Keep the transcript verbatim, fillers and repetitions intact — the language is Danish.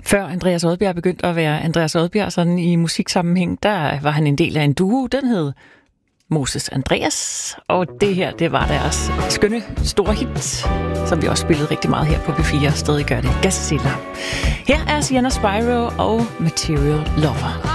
Før Andreas Odbjerg begyndte at være Andreas Odbjerg sådan i musiksammenhæng, der var han en del af en duo. Den hed Moses Andreas, og det her, det var deres skønne store hit, som vi også spillede rigtig meget her på P fire, stadig gør det. Gazilla. Her er Sienna Spyro og Material Lover.